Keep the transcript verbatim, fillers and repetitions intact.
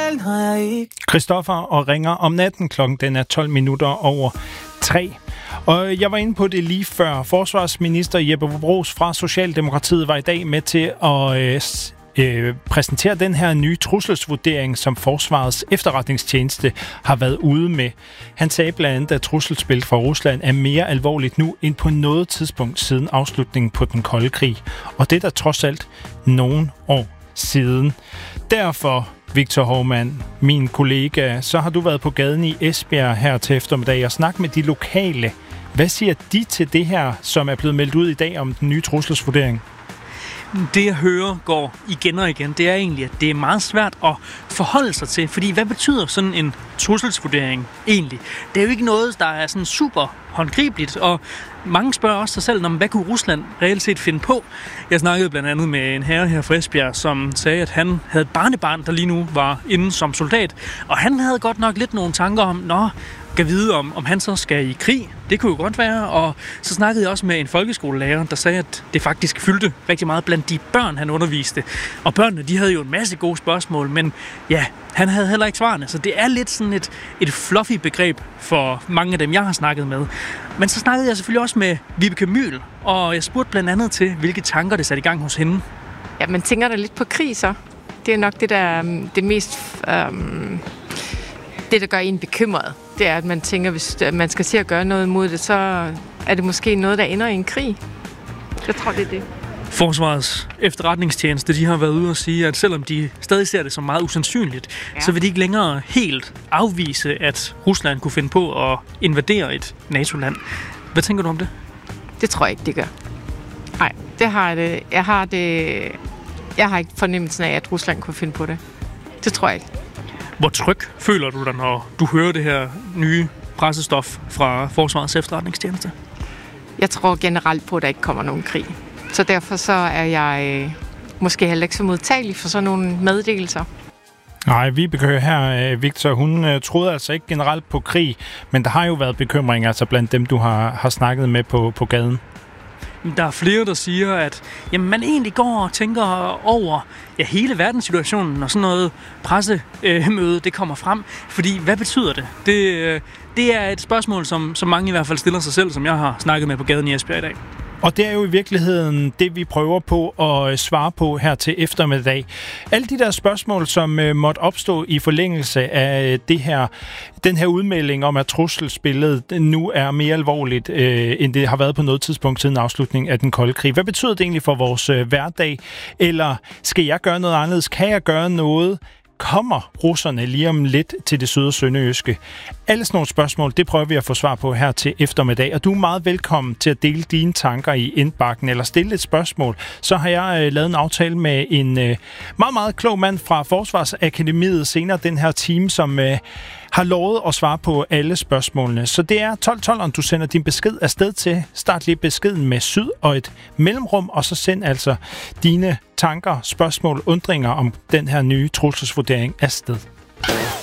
normalen har jeg ikke. Christoffer og ringer om natten. Klokken den er tolv minutter over tre. Og jeg var inde på det lige før. Forsvarsminister Jeppe Bruus fra Socialdemokratiet var i dag med til at øh, øh, præsentere den her nye trusselsvurdering, som Forsvarets efterretningstjeneste har været ude med. Han sagde blandt andet, at trusselsspil fra Rusland er mere alvorligt nu end på noget tidspunkt siden afslutningen på den kolde krig. Og det er der trods alt nogle år siden. Derfor, Victor Hovmand, min kollega, så har du været på gaden i Esbjerg her til eftermiddag og snakket med de lokale. Hvad siger de til det her, som er blevet meldt ud i dag om den nye trusselsvurdering? Det, jeg hører, går igen og igen, det er egentlig, at det er meget svært at forholde sig til. Fordi hvad betyder sådan en trusselsvurdering egentlig? Det er jo ikke noget, der er sådan super håndgribeligt, og mange spørger også sig selv, hvad kunne Rusland reelt set finde på? Jeg snakkede blandt andet med en herre her fra Esbjerg, som sagde, at han havde et barnebarn, der lige nu var inde som soldat, og han havde godt nok lidt nogle tanker om, nå, kan vide, om, om han så skal i krig. Det kunne jo godt være. Og så snakkede jeg også med en folkeskolelærer, der sagde, at det faktisk fyldte rigtig meget blandt de børn, han underviste. Og børnene, de havde jo en masse gode spørgsmål, men ja, han havde heller ikke svarene. Så det er lidt sådan et, et fluffy begreb for mange af dem, jeg har snakket med. Men så snakkede jeg selvfølgelig også med Vibeke Myhl, og jeg spurgte blandt andet til, hvilke tanker det satte i gang hos hende. Ja, man tænker da lidt på krig, så. Det er nok det, der det mest... Øhm, det, der gør en bekymret. Det er, at man tænker, hvis man skal se at gøre noget mod det, så er det måske noget, der ender i en krig. Jeg tror, det er det. Forsvarets efterretningstjeneste, de har været ude og sige, at selvom de stadig ser det som meget usandsynligt, ja. så vil de ikke længere helt afvise, at Rusland kunne finde på at invadere et NATO-land. Hvad tænker du om det? Det tror jeg ikke, det gør. Nej, det har det. Jeg har det. Jeg har ikke fornemmelsen af, at Rusland kunne finde på det. Det tror jeg ikke. Hvor tryg føler du dig, når du hører det her nye pressestof fra Forsvarets efterretningstjeneste? Jeg tror generelt på, at der ikke kommer nogen krig. Så derfor så er jeg øh, måske heller ikke så modtagelig for sådan nogle meddelelser. Nej, Vibeke her, Victor, hun øh, troede altså ikke generelt på krig, men der har jo været bekymringer altså blandt dem, du har, har snakket med på, på gaden. Der er flere, der siger, at jamen, man egentlig går og tænker over ja, hele verdenssituationen, og sådan noget pressemøde, øh, det kommer frem. Fordi, hvad betyder det? Det, øh, det er et spørgsmål, som, som mange i hvert fald stiller sig selv, som jeg har snakket med på gaden i Esbjerg i dag. Og det er jo i virkeligheden det, vi prøver på at svare på her til eftermiddag. Alle de der spørgsmål, som øh, måtte opstå i forlængelse af det her, den her udmelding om, at trusselsbilledet nu er mere alvorligt, øh, end det har været på noget tidspunkt siden afslutningen af den kolde krig. Hvad betyder det egentlig for vores øh, hverdag? Eller skal jeg gøre noget anderledes? Kan jeg gøre noget? Kommer russerne lige om lidt til det syd- og sønderjyske? Alle sådan nogle spørgsmål, det prøver vi at få svar på her til eftermiddag. Og du er meget velkommen til at dele dine tanker i indbakken eller stille et spørgsmål. Så har jeg øh, lavet en aftale med en øh, meget, meget klog mand fra Forsvarsakademiet senere den her time, som øh, har lovet at svare på alle spørgsmålene. Så det er tolv tolv, om du sender din besked afsted til. Start lige beskeden med syd og et mellemrum, og så send altså dine tanker, spørgsmål, undringer om den her nye trusselsvurdering afsted.